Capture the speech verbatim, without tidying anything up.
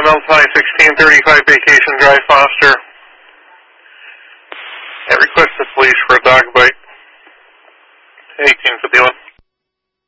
Mountain sixteen thirty-five Vacation Drive, Foster. I request the police for a dog bite. eighteen fifty-one.